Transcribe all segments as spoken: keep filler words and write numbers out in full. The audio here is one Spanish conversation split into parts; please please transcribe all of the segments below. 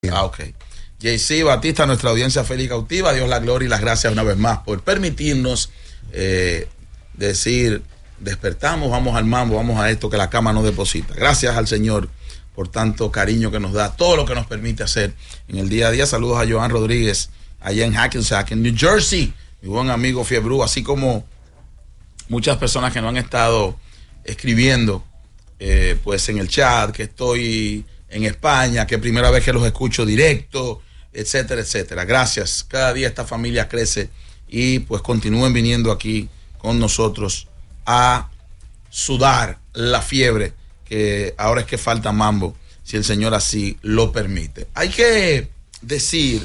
Ah, ok. J C Batista, nuestra audiencia feliz y cautiva, Dios la gloria y las gracias una vez más por permitirnos eh, decir, despertamos, vamos al mambo, vamos a esto que la cama nos deposita. Gracias al Señor por tanto cariño que nos da, todo lo que nos permite hacer en el día a día. Saludos a Joan Rodríguez, allá en Hackensack, en New Jersey, mi buen amigo Fiebru, así como muchas personas que nos han estado escribiendo eh, pues en el chat, que estoy en España, que primera vez que los escucho directo, etcétera, etcétera. Gracias. Cada día esta familia crece y pues continúen viniendo aquí con nosotros a sudar la fiebre, que ahora es que falta mambo, si el Señor así lo permite. Hay que decir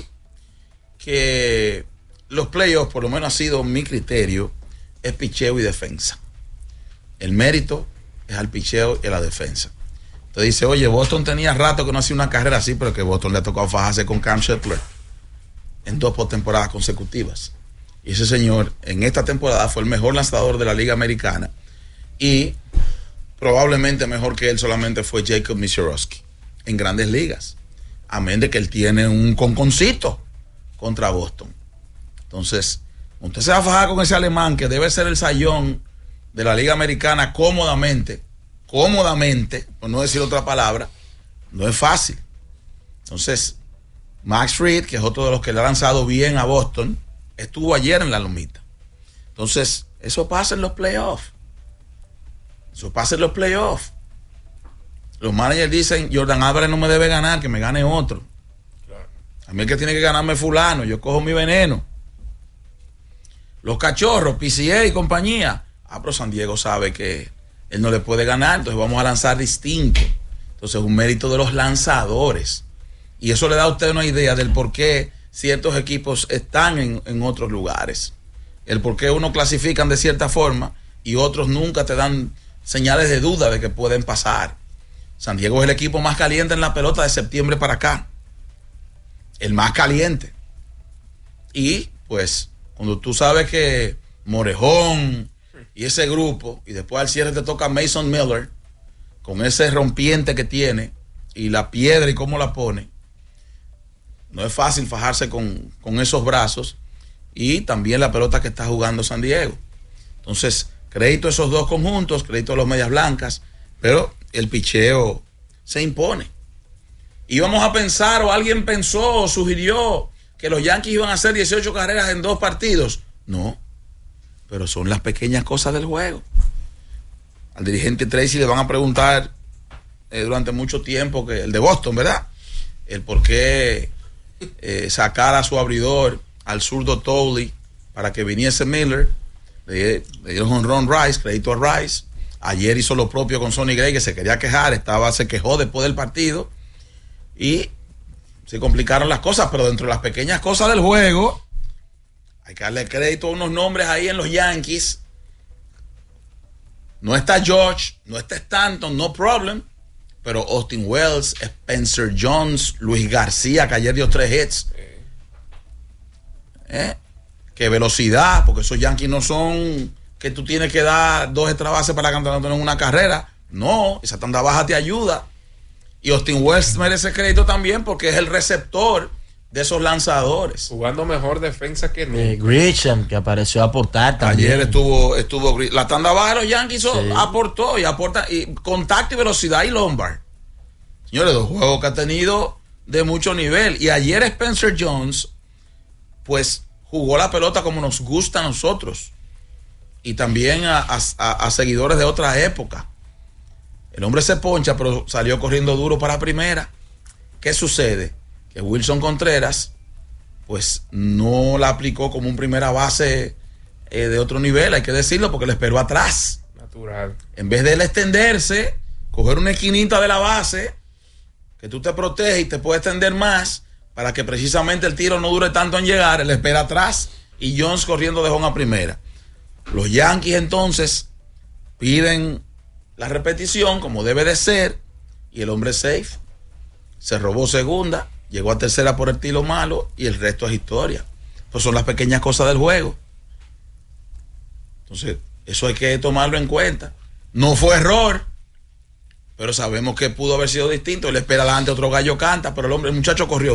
que los playoffs, por lo menos ha sido mi criterio, es picheo y defensa. El mérito es al picheo y a la defensa. Entonces dice, oye, Boston tenía rato que no hacía una carrera así, pero que Boston le ha tocado fajarse con Cam Shetler en dos postemporadas consecutivas. Y ese señor en esta temporada fue el mejor lanzador de la Liga Americana y probablemente mejor que él solamente fue Jacob Misiorowski en Grandes Ligas. Amén de que él tiene un conconcito contra Boston. Entonces, usted se va a fajar con ese alemán que debe ser el sayón de la Liga Americana cómodamente, cómodamente, por no decir otra palabra, no es fácil. Entonces, Max Fried, que es otro de los que le ha lanzado bien a Boston, estuvo ayer en la lomita. Entonces, eso pasa en los playoffs. Eso pasa en los playoffs. Los managers dicen, Jordan Álvarez no me debe ganar, que me gane otro. A mí el que tiene que ganarme es fulano, yo cojo mi veneno. Los cachorros, P C A y compañía. Ah, pero San Diego sabe que él no le puede ganar, entonces vamos a lanzar distinto. Entonces es un mérito de los lanzadores. Y eso le da a usted una idea del por qué ciertos equipos están en, en otros lugares. El por qué unos clasifican de cierta forma y otros nunca te dan señales de duda de que pueden pasar. San Diego es el equipo más caliente en la pelota de septiembre para acá. El más caliente. Y pues cuando tú sabes que Morejón y ese grupo, y después al cierre te toca Mason Miller, con ese rompiente que tiene, y la piedra y cómo la pone, no es fácil fajarse con, con esos brazos, y también la pelota que está jugando San Diego. Entonces, crédito a esos dos conjuntos, crédito a los Medias Blancas, pero el picheo se impone. Íbamos a pensar, o alguien pensó, o sugirió, que los Yankees iban a hacer dieciocho carreras en dos partidos. No. Pero son las pequeñas cosas del juego. Al dirigente Tracy le van a preguntar eh, durante mucho tiempo, que el de Boston, ¿verdad? El por qué eh, sacar a su abridor, al zurdo Tolley, para que viniese Miller. Le, le dieron un Ron Rice, crédito a Rice. Ayer hizo lo propio con Sonny Gray, que se quería quejar, estaba, se quejó después del partido. Y se complicaron las cosas, pero dentro de las pequeñas cosas del juego, hay que darle crédito a unos nombres ahí en los Yankees. No está George, no está Stanton, no problem. Pero Austin Wells, Spencer Jones, Luis García, que ayer dio tres hits. ¿Eh? Qué velocidad, porque esos Yankees no son que tú tienes que dar dos extra bases para cantar en una carrera. No, esa tanda baja te ayuda. Y Austin Wells merece crédito también porque es el receptor de esos lanzadores. Jugando mejor defensa que nunca. Eh, Grisham, que apareció a aportar también. Ayer estuvo, estuvo la tanda baja de los Yankees sí. aportó y aporta y contacto y velocidad y Lombard. Señores, dos juegos que ha tenido de mucho nivel. Y ayer Spencer Jones, pues, jugó la pelota como nos gusta a nosotros. Y también a, a, a seguidores de otra época. El hombre se poncha, pero salió corriendo duro para primera. ¿Qué sucede? Que Wilson Contreras, pues no la aplicó como un primera base eh, de otro nivel, hay que decirlo, porque le esperó atrás. Natural. En vez de él extenderse, coger una esquinita de la base, que tú te proteges y te puedes extender más, para que precisamente el tiro no dure tanto en llegar, él espera atrás y Jones corriendo de home a primera. Los Yankees entonces piden la repetición como debe de ser y el hombre safe se robó segunda, llegó a tercera por el tiro malo y el resto es historia. Pues son las pequeñas cosas del juego. Entonces eso hay que tomarlo en cuenta. No fue error, pero sabemos que pudo haber sido distinto. Él espera adelante, otro gallo canta, pero el hombre, el muchacho corrió